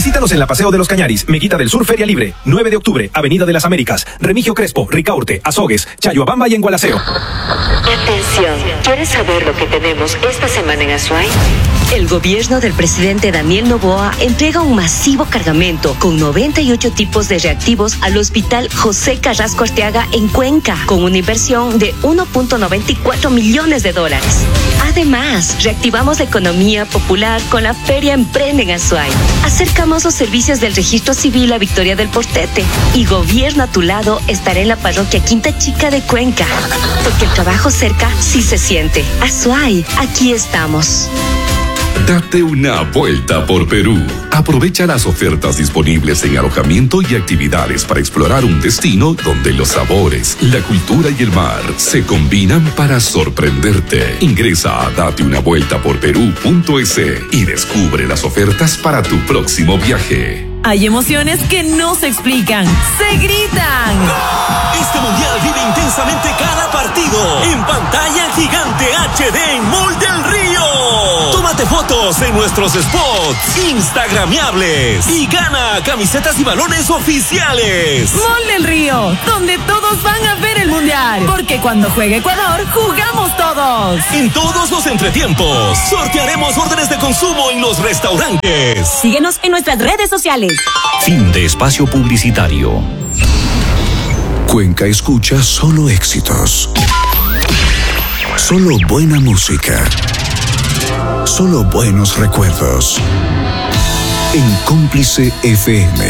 Visítanos en la Paseo de los Cañaris, Meguita del Sur Feria Libre, 9 de octubre, Avenida de las Américas, Remigio Crespo, Ricaurte, Azogues, Chayhuabamba y en Gualaceo. Atención, ¿quieres saber lo que tenemos esta semana en Azuay? El gobierno del presidente Daniel Noboa entrega un masivo cargamento con 98 tipos de reactivos al Hospital José Carrasco Arteaga en Cuenca, con una inversión de $1.94 millones. Además, reactivamos la economía popular con la Feria Emprende en Azuay. Acercamos los servicios del registro civil a Victoria del Portete. Y Gobierno a tu lado estará en la parroquia Quinta Chica de Cuenca. Porque el trabajo cerca sí se siente. Azuay, aquí estamos. Date una vuelta por Perú. Aprovecha las ofertas disponibles en alojamiento y actividades para explorar un destino donde los sabores, la cultura y el mar se combinan para sorprenderte. Ingresa a dateunavueltaporperú.es y descubre las ofertas para tu próximo viaje. Hay emociones que no se explican, se gritan. Este mundial vive intensamente cada partido en pantalla gigante HD en Mall del Río. Tómate fotos en nuestros spots instagramiables y gana camisetas y balones oficiales. Mall del Río, donde todos van a ver el mundial. Porque cuando juega Ecuador, jugamos todos. En todos los entretiempos, sortearemos órdenes de consumo en los restaurantes. Síguenos en nuestras redes sociales. Fin de espacio publicitario. Cuenca escucha solo éxitos. Solo buena música. Solo buenos recuerdos. En Cómplice FM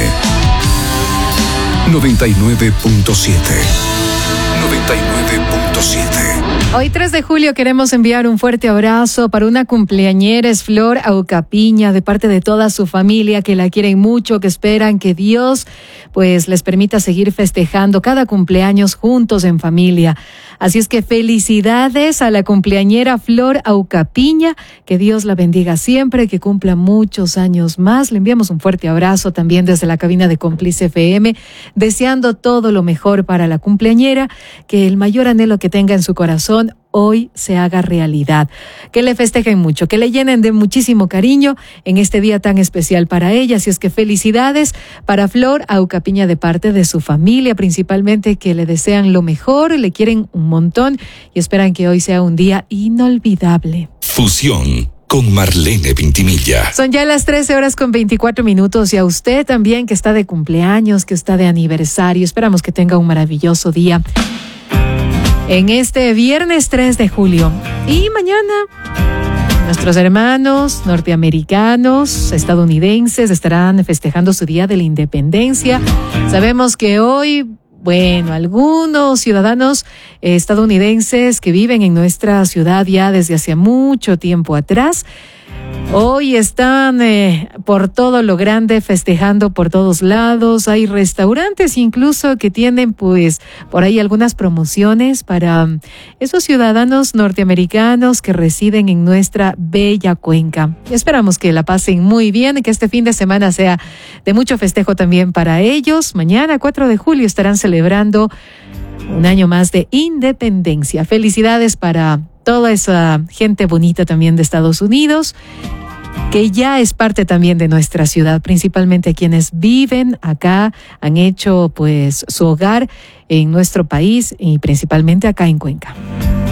99.7. 99.7. Hoy 3 de julio queremos enviar un fuerte abrazo para una cumpleañera, es Flor Aucapiña, de parte de toda su familia, que la quieren mucho, que esperan que Dios pues les permita seguir festejando cada cumpleaños juntos en familia. Así es que felicidades a la cumpleañera Flor Aucapiña, que Dios la bendiga siempre, que cumpla muchos años más. Le enviamos un fuerte abrazo también desde la cabina de Cómplice FM, deseando todo lo mejor para la cumpleañera, que el mayor anhelo que tenga en su corazón hoy se haga realidad, que le festejen mucho, que le llenen de muchísimo cariño en este día tan especial para ella. Así es que felicidades para Flor Aucapiña de parte de su familia, principalmente, que le desean lo mejor, le quieren un montón y esperan que hoy sea un día inolvidable. Fusión con Marlene Pintimilla. Son ya las 13:24 y a usted también que está de cumpleaños, que está de aniversario, esperamos que tenga un maravilloso día en este viernes 3 de julio. Y mañana nuestros hermanos norteamericanos, estadounidenses, estarán festejando su Día de la Independencia. Sabemos que hoy, algunos ciudadanos estadounidenses que viven en nuestra ciudad ya desde hace mucho tiempo atrás, hoy están por todo lo grande festejando por todos lados. Hay restaurantes incluso que tienen pues por ahí algunas promociones para esos ciudadanos norteamericanos que residen en nuestra bella Cuenca. Esperamos que la pasen muy bien y que este fin de semana sea de mucho festejo también para ellos. Mañana 4 de julio estarán celebrando un año más de independencia. Felicidades para toda esa gente bonita también de Estados Unidos, que ya es parte también de nuestra ciudad, principalmente quienes viven acá, han hecho pues su hogar en nuestro país y principalmente acá en Cuenca.